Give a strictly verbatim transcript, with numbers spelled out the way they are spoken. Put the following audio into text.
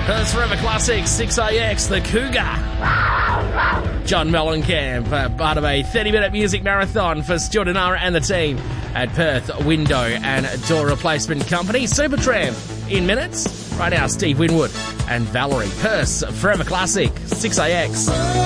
Perth's Forever Classic, six A X, The Cougar. John Mellencamp, uh, part of a thirty-minute music marathon for Stuart Anara and the team at Perth Window and Door Replacement Company. Supertramp in minutes. Right now, Steve Winwood and Valerie. Perth's Forever Classic, six A X.